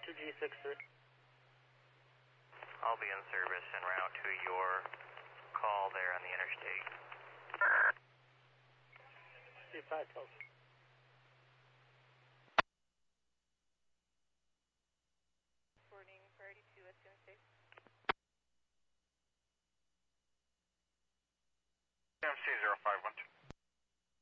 2G63. I'll be in service en route to your call there on the interstate. C5 Tulsa. Reporting priority 2 West Interstate. MC 051.